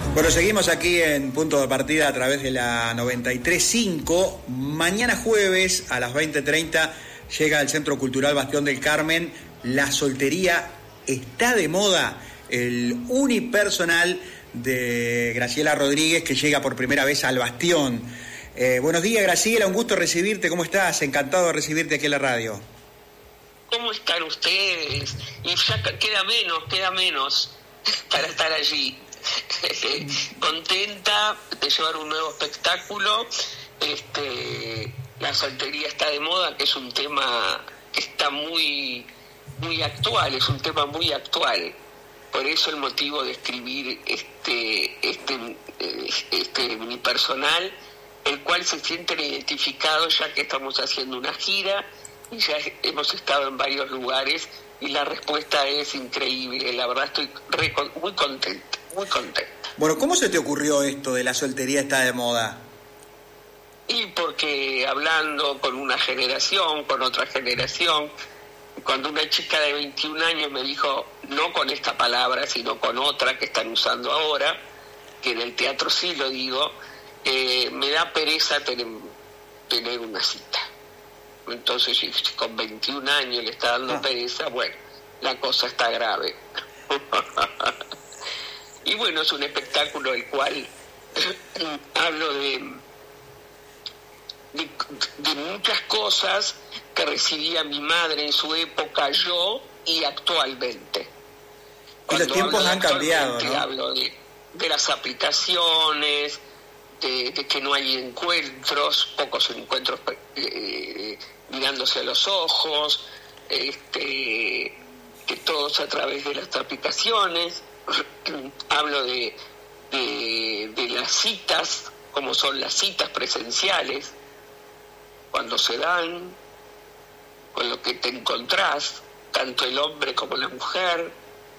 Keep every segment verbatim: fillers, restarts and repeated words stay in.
Bueno, seguimos aquí en Punto de Partida a través de la noventa y tres punto cinco. Mañana jueves a las veinte treinta llega al Centro Cultural Bastión del Carmen La Soltería Está de Moda, el unipersonal de Graciela Rodríguez, que llega por primera vez al Bastión. Eh, buenos días, Graciela, un gusto recibirte. ¿Cómo estás? Encantado de recibirte aquí en la radio. ¿Cómo están ustedes? Y ya queda menos, queda menos para estar allí. Contenta de llevar un nuevo espectáculo. Este, la soltería está de moda, que es un tema que está muy, muy actual, es un tema muy actual. Por eso el motivo de escribir este, este, este unipersonal, el cual se sienten identificados, ya que estamos haciendo una gira y ya hemos estado en varios lugares y la respuesta es increíble. La verdad estoy re, muy contenta, muy contenta. Bueno, ¿cómo se te ocurrió esto de la soltería está de moda? Y porque hablando con una generación, con otra generación, cuando una chica de veintiún años me dijo, no con esta palabra, sino con otra que están usando ahora, que en el teatro sí lo digo, eh, me da pereza tener, tener una cita. Entonces, si con veintiún años le está dando ah. pereza, bueno, la cosa está grave. Y bueno, es un espectáculo el cual hablo de, de, de muchas cosas que recibía mi madre en su época, yo, y actualmente. Y los tiempos han cambiado, ¿no? Hablo de, de las aplicaciones, de, de que no hay encuentros, pocos encuentros eh, mirándose a los ojos, este, que todos a través de las aplicaciones. Hablo de, de, de las citas, como son las citas presenciales, cuando se dan, con lo que te encontrás, tanto el hombre como la mujer.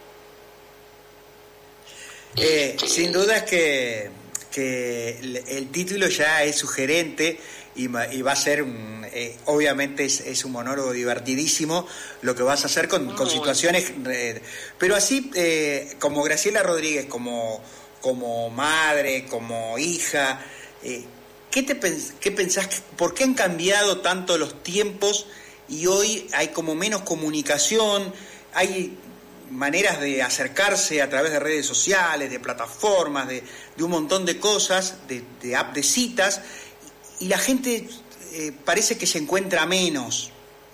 Eh, este... Sin duda es que, que el, el título ya es sugerente y, y va a ser, un, eh, obviamente es, es un monólogo divertidísimo lo que vas a hacer con, con situaciones, eh, pero así eh, como Graciela Rodríguez, como, como madre, como hija, eh, ¿qué, te, ¿qué pensás? ¿Por qué han cambiado tanto los tiempos y hoy hay como menos comunicación? Hay maneras de acercarse a través de redes sociales, de plataformas, de, de un montón de cosas, de, de app de citas, y la gente eh, parece que se encuentra menos.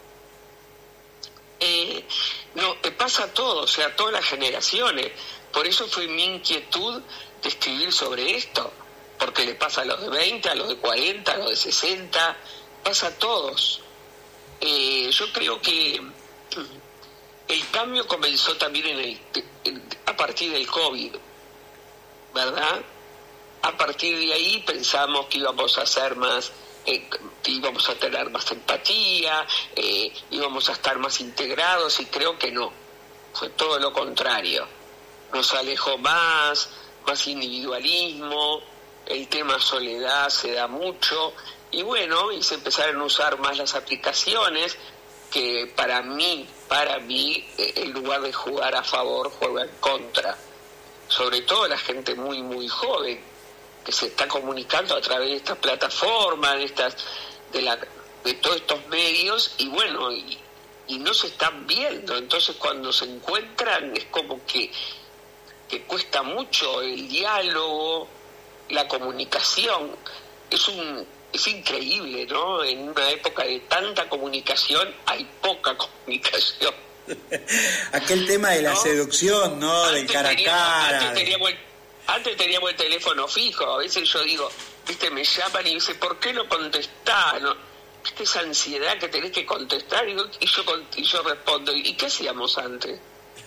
Eh, no, pasa todo, o sea, todas las generaciones. Por eso fue mi inquietud de escribir sobre esto, porque le pasa a los de veinte, a los de cuarenta, a los de sesenta, pasa a todos. Eh, yo creo que el cambio comenzó también en el, en, a partir del COVID, ¿verdad? A partir de ahí pensamos que íbamos a hacer más, eh, que íbamos a tener más empatía, eh, íbamos a estar más integrados, y creo que no. Fue todo lo contrario. Nos alejó más, más individualismo, el tema soledad se da mucho, y bueno, y se empezaron a usar más las aplicaciones, que para mí, para mí, eh, en lugar de jugar a favor, juega en contra. Sobre todo la gente muy, muy joven, que se está comunicando a través de estas plataformas, de estas, de la, de todos estos medios, y bueno, y, y no se están viendo. Entonces cuando se encuentran es como que, que cuesta mucho el diálogo, la comunicación. Es un, es increíble, ¿no? En una época de tanta comunicación hay poca comunicación. Aquel tema de la ¿no? seducción, ¿no? Antes del cara a cara. Antes teníamos, el, antes teníamos el teléfono fijo. A veces yo digo, viste, me llaman y dice, ¿por qué no contestás? ¿No? ¿Viste esa ansiedad que tenés que contestar? Y yo, y yo, y yo respondo, ¿y qué hacíamos antes?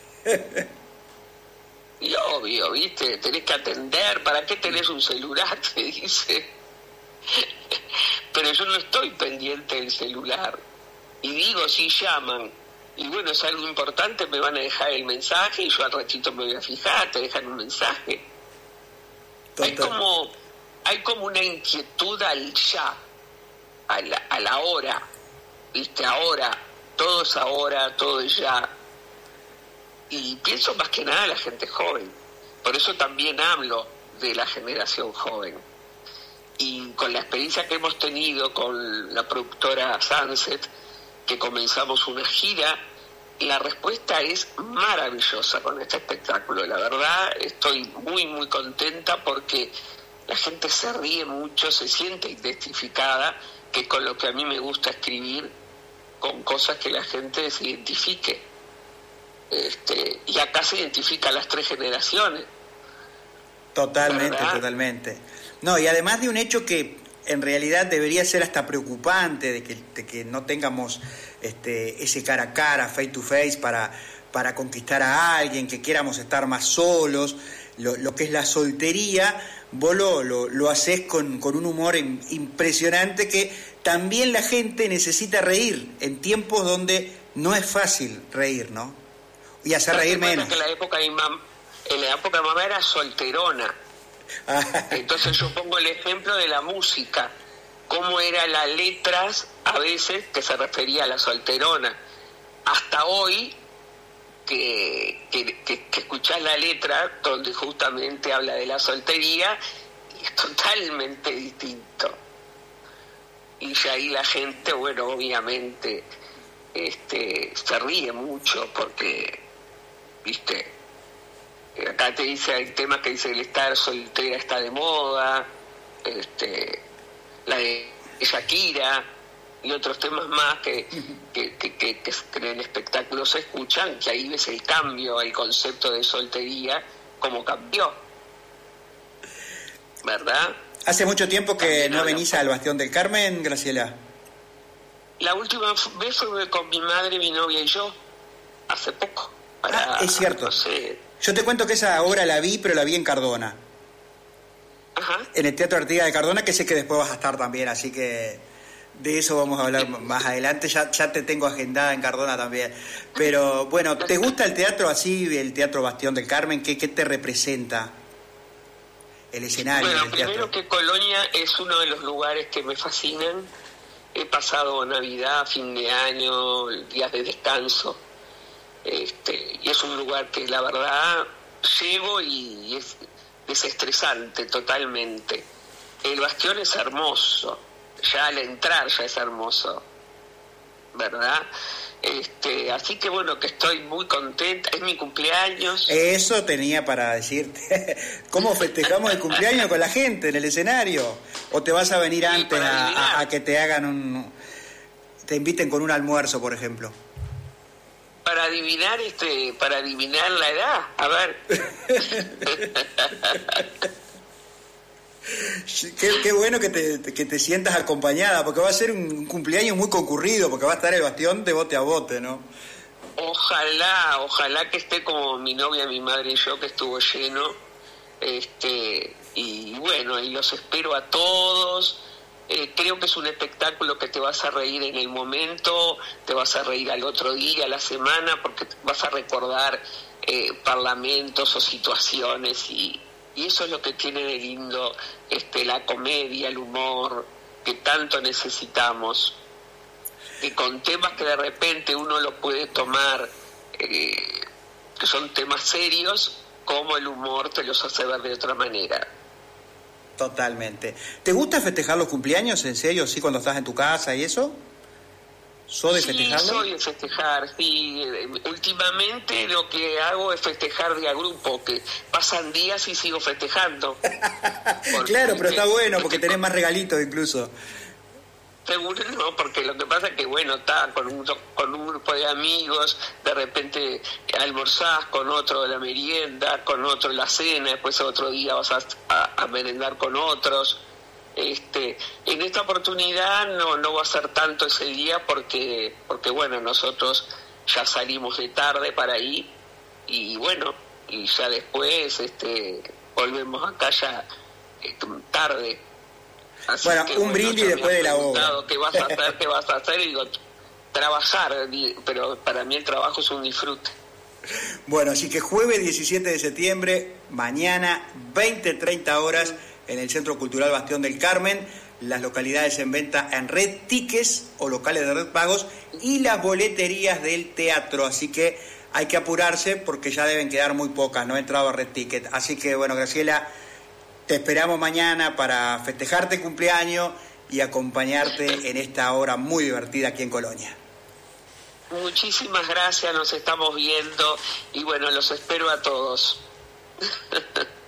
Y obvio, viste, tenés que atender. ¿Para qué tenés un celular? Te dice. Pero yo no estoy pendiente del celular. Y digo, si llaman y bueno, es algo importante, me van a dejar el mensaje y yo al ratito me voy a fijar, te dejan un mensaje. Hay como, hay como una inquietud al ya, a la, a la hora, viste, ahora, todo es ahora, todo es ya. Y pienso más que nada a la gente joven. Por eso también hablo de la generación joven. Y con la experiencia que hemos tenido con la productora Sunset, que comenzamos una gira, la respuesta es maravillosa con este espectáculo. La verdad, estoy muy, muy contenta porque la gente se ríe mucho, se siente identificada, que con lo que a mí me gusta escribir, con cosas que la gente se identifique. Este, y acá se identifican las tres generaciones. Totalmente, totalmente. No, y además de un hecho que en realidad debería ser hasta preocupante, de que, de que no tengamos este, ese cara a cara, face to face, para, para conquistar a alguien, que quieramos estar más solos, lo, lo que es la soltería, vos lo, lo, lo hacés con, con un humor impresionante, que también la gente necesita reír en tiempos donde no es fácil reír, ¿no? Y hacer reír menos. Que en la época de mam, en la época de mamá era solterona. Entonces yo pongo el ejemplo de la música, cómo eran las letras a veces que se refería a la solterona. Hasta hoy que, que, que, que escuchás la letra donde justamente habla de la soltería, y es totalmente distinto. Y ya ahí la gente, bueno, obviamente este, se ríe mucho porque, viste, acá te dice, hay temas que dice el estar soltera está de moda, este, la de Shakira y otros temas más que, que, que, que, que en el espectáculo se escuchan, que ahí ves el cambio, el concepto de soltería, como cambió, ¿verdad? ¿Hace mucho tiempo que También no venís al Bastión del Carmen, Graciela? La última vez fue con mi madre, mi novia y yo, hace poco. Para, ah, es cierto. No sé. Yo te cuento que esa obra la vi, pero la vi en Cardona. Ajá. En el Teatro Artigas de Cardona, que sé que después vas a estar también, así que de eso vamos a hablar más adelante. Ya, ya te tengo agendada en Cardona también. Pero bueno, ¿te gusta el teatro así, el Teatro Bastión del Carmen? ¿Qué, qué te representa el escenario bueno, del teatro? Primero que Colonia es uno de los lugares que me fascinan. He pasado Navidad, fin de año, días de descanso. Este, y es un lugar que la verdad llego y es desestresante totalmente. El Bastión es hermoso, ya al entrar ya es hermoso, ¿verdad? Este, así que bueno, que estoy muy contenta, es mi cumpleaños. Eso tenía para decirte. ¿Cómo festejamos el cumpleaños con la gente en el escenario? ¿O te vas a venir sí, antes a, a, a que te hagan un, te inviten con un almuerzo, por ejemplo? Para adivinar este, para adivinar la edad, a ver. qué, qué bueno que te, que te sientas acompañada, porque va a ser un cumpleaños muy concurrido, porque va a estar el Bastión de bote a bote, ¿no? Ojalá, ojalá que esté como mi novia, mi madre y yo, que estuvo lleno. Este, y bueno, y los espero a todos. Eh, creo que es un espectáculo que te vas a reír en el momento, te vas a reír al otro día, a la semana, porque vas a recordar eh, parlamentos o situaciones, y, y eso es lo que tiene de lindo este, la comedia, el humor, que tanto necesitamos, y con temas que de repente uno lo puede tomar, eh, que son temas serios, como el humor te los hace ver de otra manera. Totalmente. ¿Te gusta festejar los cumpleaños, en serio, sí, cuando estás en tu casa y eso? ¿Sos de sí, festejarlo? Sí, soy de festejar, sí. Últimamente lo que hago es festejar de a grupo, que pasan días y sigo festejando. Claro, pero está bueno, porque tenés más regalitos incluso. Seguro no, porque lo que pasa es que, bueno, está con un, con un grupo de amigos, de repente almorzás con otro de la merienda, con otro la cena, después otro día vas a, a, a merendar con otros. Este, en esta oportunidad no, no va a ser tanto ese día porque, porque, bueno, nosotros ya salimos de tarde para ahí y, bueno, y ya después este, volvemos acá ya eh, tarde. Así bueno, que, un bueno, brindis después de la obra. ¿Qué vas a hacer? ¿Qué vas a hacer? Y digo, trabajar, pero para mí el trabajo es un disfrute. Bueno, así que jueves diecisiete de septiembre, mañana, veinte treinta horas, en el Centro Cultural Bastión del Carmen, las localidades en venta en Red Tickets o locales de Red Pagos y las boleterías del teatro, así que hay que apurarse porque ya deben quedar muy pocas, no he entrado a Red Ticket. Así que, bueno, Graciela, te esperamos mañana para festejarte cumpleaños y acompañarte en esta hora muy divertida aquí en Colonia. Muchísimas gracias, nos estamos viendo y bueno, los espero a todos.